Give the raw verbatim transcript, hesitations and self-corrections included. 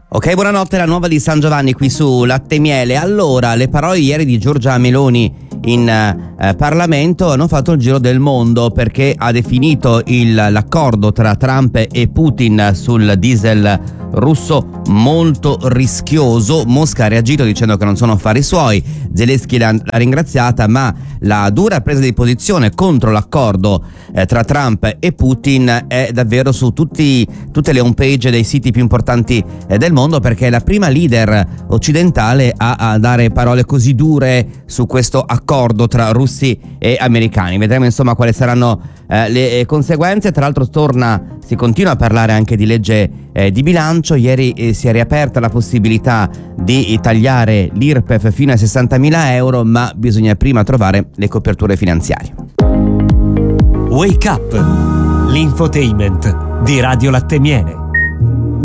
Ok, buonanotte, la nuova di San Giovanni qui su Latte e Miele. Allora, le parole ieri di Giorgia Meloni in eh, Parlamento hanno fatto il giro del mondo, perché ha definito il, l'accordo tra Trump e Putin sul diesel russo molto rischioso. Mosca ha reagito dicendo che non sono affari suoi. Zelensky l'ha, l'ha ringraziata, ma la dura presa di posizione contro l'accordo eh, tra Trump e Putin è davvero su tutti, tutte le home page dei siti più importanti eh, del mondo, perché è la prima leader occidentale a, a dare parole così dure su questo accordo tra russi e americani. Vedremo insomma quali saranno eh, le conseguenze. Tra l'altro torna, si continua a parlare anche di legge eh, di bilancio. Ieri eh, si è riaperta la possibilità di tagliare l'I R P E F fino a sessantamila euro, ma bisogna prima trovare le coperture finanziarie. Wake Up, l'infotainment di Radio Latte e Miele.